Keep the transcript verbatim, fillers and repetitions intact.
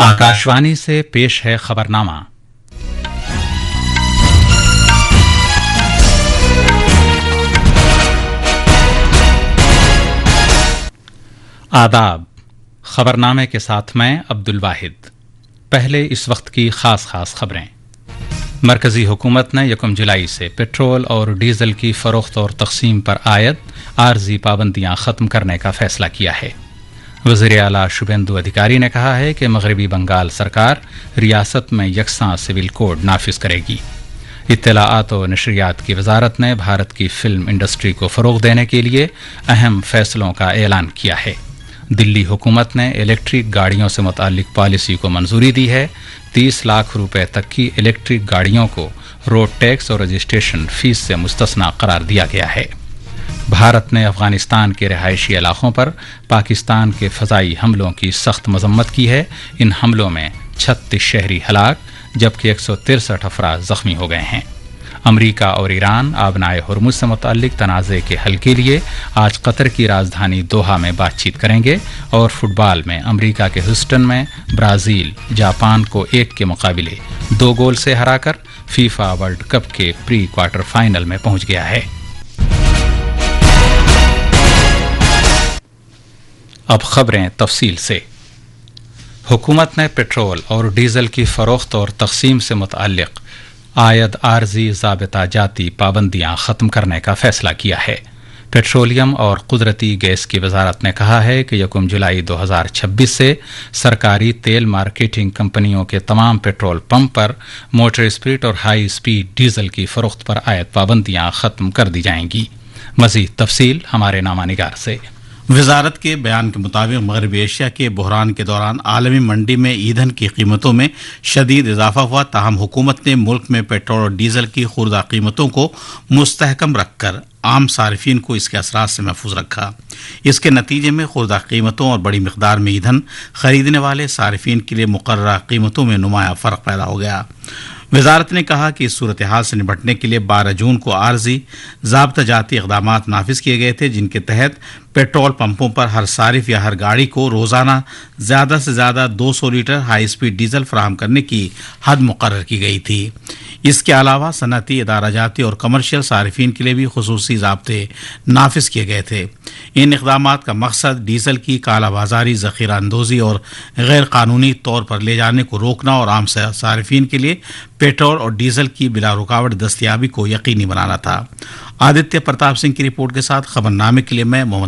आकाशवाणी से पेश है खबरनामा। आदाब। खबरनामे के साथ मैं अब्दुल वाहिद। पहले इस वक्त की खास खास खबरें। मरकजी हुकूमत ने यकम जुलाई से पेट्रोल और डीजल की फरोख्त और तकसीम पर आयद आर्जी पाबंदियां खत्म करने का फैसला किया है। वज़ीर आला शुभेंदु अधिकारी ने कहा है कि मगरबी बंगाल सरकार रियासत में यकसां सिविल कोड नाफिज करेगी। इत्तलाआत और नशरियात की वजारत ने भारत की फिल्म इंडस्ट्री को फ़रोग़ देने के लिए अहम फैसलों का ऐलान किया है। दिल्ली हुकूमत ने इलेक्ट्रिक गाड़ियों से मुताल्लिक पॉलिसी को मंजूरी दी है। तीस लाख रुपए तक की इलेक्ट्रिक गाड़ियों को रोड टैक्स और रजिस्ट्रेशन फीस से मुस्तस्ना करार दिया गया है। भारत ने अफगानिस्तान के रिहायशी इलाकों पर पाकिस्तान के फ़ज़ाई हमलों की सख्त मजम्मत की है। इन हमलों में छत्तीस शहरी हलाक जबकि एक सौ तिरसठ अफराद जख्मी हो गए हैं। अमरीका और ईरान आबनाए हुर्मुज़ से मुताल्लिक तनाज़े के हल के लिए आज कतर की राजधानी दोहा में बातचीत करेंगे और फुटबॉल में अमरीका के ह्यूस्टन में ब्राज़ील जापान को एक के मुकाबले दो गोल से हराकर फीफा वर्ल्ड कप के प्री क्वार्टर फाइनल में पहुंच गया है। अब खबरें तफसील से। हुकूमत ने पेट्रोल और डीजल की फरोख्त और तकसीम से मुताल्लिक आयद आर्जी ज़ाबिता जाती पाबंदियां ख़त्म करने का फैसला किया है। पेट्रोलियम और कुदरती गैस की वजारत ने कहा है कि यकम जुलाई दो हज़ार छब्बीस से सरकारी तेल मार्केटिंग कंपनियों के तमाम पेट्रोल पंप पर मोटर स्पिरिट और हाई स्पीड डीजल की फरोख्त पर आयद पाबंदियां ख़त्म कर दी जाएंगी। मज़ीद तफसील हमारे नामा निगार से। वजारत के बयान के मुताबिक मगरबी एशिया के बहरान के दौरान आलमी मंडी में ईंधन की कीमतों में शदीद इजाफा हुआ। ताहम हुकूमत ने मुल्क में पेट्रोल और डीजल की खुर्दा कीमतों को मुस्तहकम रखकर आम सार्फिन को इसके असरात से महफूज रखा। इसके नतीजे में खुर्दा कीमतों और बड़ी मिकदार में ईंधन खरीदने वाले सार्फिन के लिए मुकर्ररा कीमतों में नुमाया फ़र्क पैदा हो गया। वजारत ने कहा कि इस सूरत हाल से निपटने के लिए बारह जून को आर्जी ज़ाब्ता जाती इक़दामात नाफिज किए गए थे, जिनके तहत पेट्रोल पंपों पर हर सारिफ या हर गाड़ी को रोज़ाना ज़्यादा से ज़्यादा दो सौ लीटर हाई स्पीड डीजल फराहम करने की हद मुकर्रर की गई थी। इसके अलावा सनती, इदारा जाती और कमर्शियल सारिफिन के लिए भी खुसूसी ज़ाब्ते नाफिज किए गए थे। इन इक़दामात का मकसद डीजल की कालाबाजारी, ज़ख़ीरा अंदोज़ी और गैर कानूनी तौर पर ले जाने को रोकना और आम सारिफिन के लिए पेट्रोल और डीजल की बिला रुकावट दस्तयाबी को यकीनी बनाना था। आदित्य प्रताप सिंह की रिपोर्ट के साथ खबरनामे के लिए मैं मोहम्मद